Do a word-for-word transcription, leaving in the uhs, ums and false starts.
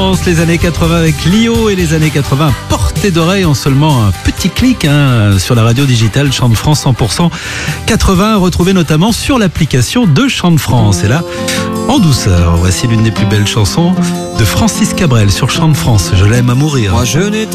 France, les années quatre-vingts avec Lio et les années quatre-vingts portée d'oreille en seulement un petit clic hein, sur la radio digitale Chant de France cent pour cent quatre-vingts, retrouvé notamment sur l'application de Chant de France. Et là, en douceur, voici l'une des plus belles chansons de Francis Cabrel sur Chant de France. Je l'aime à mourir. Moi, je n'étais